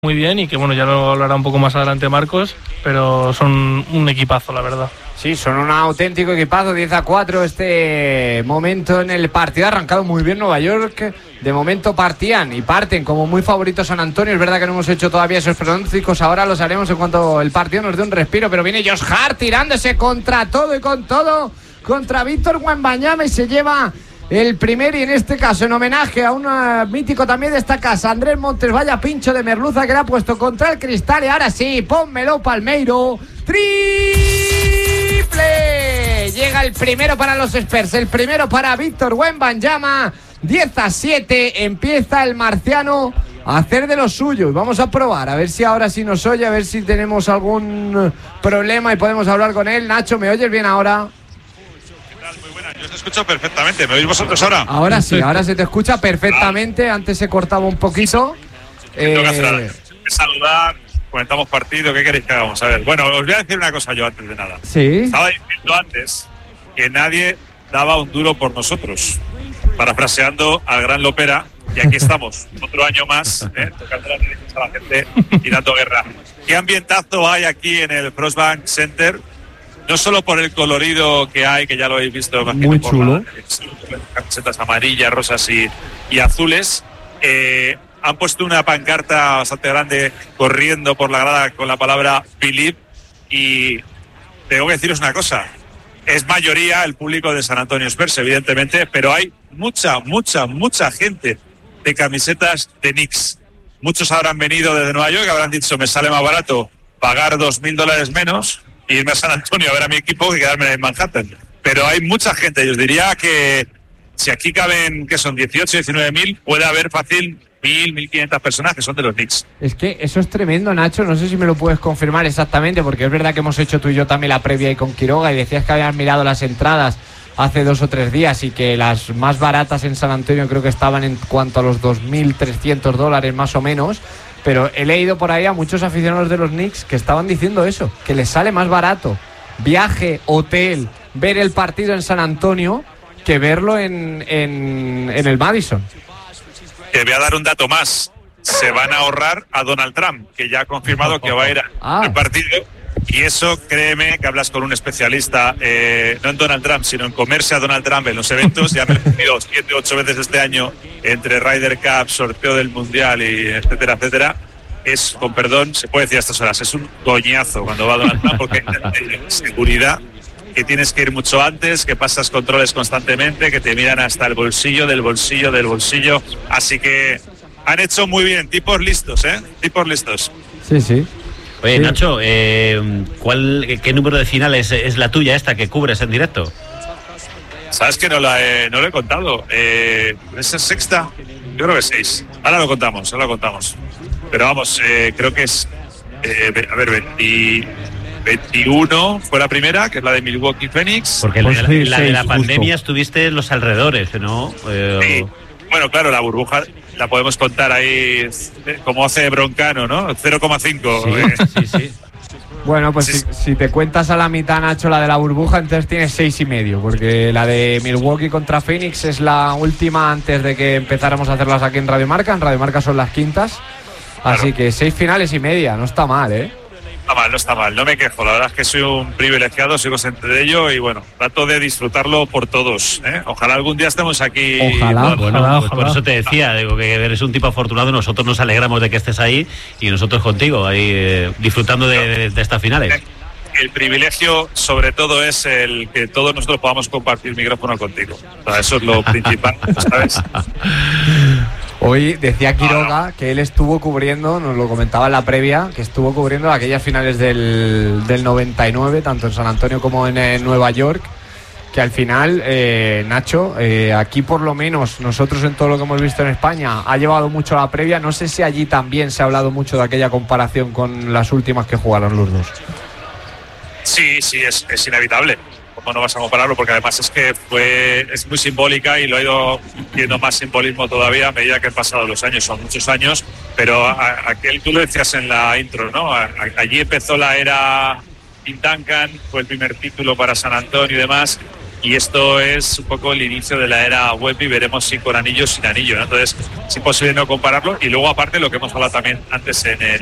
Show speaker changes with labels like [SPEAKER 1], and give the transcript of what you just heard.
[SPEAKER 1] muy bien y que bueno, ya lo hablará un poco más adelante Marcos, pero son un equipazo, la verdad.
[SPEAKER 2] Sí, son un auténtico equipazo, 10-4 este momento en el partido. Ha arrancado muy bien Nueva York, de momento partían y parten como muy favoritos San Antonio. Es verdad que no hemos hecho todavía esos pronósticos, ahora los haremos en cuanto el partido nos dé un respiro, pero viene Josh Hart tirándose contra todo y con todo, contra Víctor Wembanyama y se lleva el primer, y en este caso en homenaje a un mítico también de esta casa, Andrés Montes. Vaya pincho de merluza que le ha puesto contra el cristal y ahora sí, pónmelo Palmeiro, triple, llega el primero para los Spurs, el primero para Víctor Wembanyama. 10-7, empieza el marciano a hacer de lo suyo y vamos a probar, a ver si ahora sí nos oye, a ver si tenemos algún problema y podemos hablar con él. Nacho, ¿me oyes bien ahora?
[SPEAKER 3] Muy buena, yo te escucho perfectamente. ¿Me oís vosotros ahora?
[SPEAKER 2] Ahora sí, ahora se te escucha perfectamente. Antes se cortaba un poquito.
[SPEAKER 3] Tengo que hacer algo. Saludar, comentamos partido, ¿qué queréis que hagamos? A ver, bueno, os voy a decir una cosa yo antes de nada.
[SPEAKER 2] Sí.
[SPEAKER 3] Estaba diciendo antes que nadie daba un duro por nosotros, parafraseando al gran Lopera, y aquí estamos, otro año más, tocando las narices a la gente y dando guerra. ¿Qué ambientazo hay aquí en el Frostbank Center? No solo por el colorido que hay, que ya lo habéis visto,
[SPEAKER 2] muy chulo,
[SPEAKER 3] camisetas amarillas, rosas y azules. Han puesto una pancarta bastante grande corriendo por la grada con la palabra Believe, y tengo que deciros una cosa, es mayoría el público de San Antonio Spurs, evidentemente, pero hay mucha gente de camisetas de Knicks. Muchos habrán venido desde Nueva York, habrán dicho, me sale más barato pagar $2,000 menos e irme a San Antonio a ver a mi equipo que quedarme en Manhattan. Pero hay mucha gente, yo os diría que si aquí caben, que son 18, 19.000, puede haber fácil 1.000, 1.500 personas que son de los Knicks.
[SPEAKER 2] Es que eso es tremendo, Nacho, no sé si me lo puedes confirmar exactamente, porque es verdad que hemos hecho tú y yo también la previa ahí con Quiroga y decías que habían mirado las entradas hace 2 o 3 días y que las más baratas en San Antonio creo que estaban en cuanto a los $2.300 más o menos. Pero he leído por ahí a muchos aficionados de los Knicks que estaban diciendo eso, que les sale más barato viaje, hotel, ver el partido en San Antonio que verlo en el Madison.
[SPEAKER 3] Te voy a dar un dato más. Se van a ahorrar a Donald Trump, que ya ha confirmado que va a ir al partido. Y eso, créeme, que hablas con un especialista, no en Donald Trump, sino en comerse a Donald Trump en los eventos. Ya me he tenido 7 o 8 veces este año entre Ryder Cup, sorteo del Mundial y etcétera, etcétera. Es, con perdón, se puede decir a estas horas, es un coñazo cuando va Donald Trump, porque hay seguridad, que tienes que ir mucho antes, que pasas controles constantemente, que te miran hasta el bolsillo, del bolsillo, del bolsillo. Así que han hecho muy bien, tipos listos, tipos listos.
[SPEAKER 2] Sí, sí.
[SPEAKER 4] Oye, sí. Nacho, ¿qué número de finales es la tuya esta que cubres en directo?
[SPEAKER 3] Sabes que no lo he contado. ¿Es sexta? Yo creo que 6. Ahora lo contamos. Pero vamos, creo que es 21 fue la primera, que es la de Milwaukee Phoenix.
[SPEAKER 4] Porque la de la pandemia estuviste en los alrededores, ¿no?
[SPEAKER 3] Sí. Bueno, claro, la burbuja la podemos contar ahí como hace Broncano, ¿no? 0,5.
[SPEAKER 4] Sí.
[SPEAKER 2] Bueno, pues
[SPEAKER 3] sí.
[SPEAKER 2] Si te cuentas a la mitad, Nacho, la de la burbuja, entonces tienes 6,5, porque la de Milwaukee contra Phoenix es la última antes de que empezáramos a hacerlas aquí en Radio Marca. En Radio Marca son las quintas. Así que 6 finales y media, no está mal, ¿eh?
[SPEAKER 3] No está mal, no me quejo. La verdad es que soy un privilegiado, soy consciente de ello y bueno, trato de disfrutarlo por todos, ¿eh? Ojalá algún día estemos aquí.
[SPEAKER 2] Ojalá.
[SPEAKER 4] Pues por eso te decía, digo que eres un tipo afortunado, nosotros nos alegramos de que estés ahí y nosotros contigo, ahí disfrutando de estas finales.
[SPEAKER 3] El privilegio, sobre todo, es el que todos nosotros podamos compartir micrófono contigo. O sea, eso es lo principal, ¿sabes?
[SPEAKER 2] Hoy decía Quiroga que él estuvo cubriendo, nos lo comentaba en la previa, que estuvo cubriendo aquellas finales del 99, tanto en San Antonio como en Nueva York, que al final, Nacho, aquí por lo menos nosotros en todo lo que hemos visto en España ha llevado mucho la previa. No sé si allí también se ha hablado mucho de aquella comparación con las últimas que jugaron los dos.
[SPEAKER 3] Sí, es inevitable. ¿Cómo no vas a compararlo? Porque además es muy simbólica y lo ha ido viendo más simbolismo todavía a medida que han pasado los años. Son muchos años, pero tú lo decías en la intro, ¿no? Allí empezó la era Tim Duncan, fue el primer título para San Antonio y demás. y esto es un poco el inicio de la era web y veremos si con anillo o sin anillo, ¿no? Entonces es imposible no compararlo. Y luego aparte lo que hemos hablado también antes en el